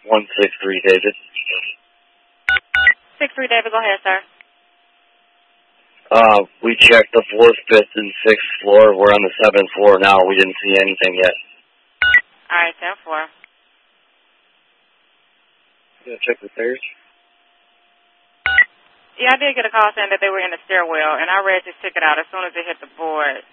163 David. 63 David, go ahead, sir. We checked the 4th, 5th, and 6th floor. We're on the 7th floor now. We didn't see anything yet. All right, 10-4. You gonna check the stairs? Yeah, I did get a call saying that they were in the stairwell, and I read this ticket out as soon as it hit the board.